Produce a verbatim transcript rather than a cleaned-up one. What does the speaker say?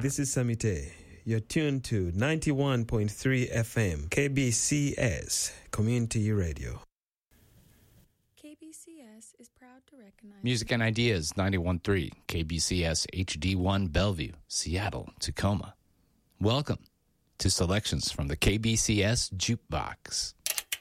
this is Samite. You're tuned to ninety-one point three F M, K B C S, Community Radio. K B C S is proud to recognize... Music and Ideas, ninety-one point three, K B C S H D one Bellevue, Seattle, Tacoma. Welcome to selections from the K B C S Jukebox.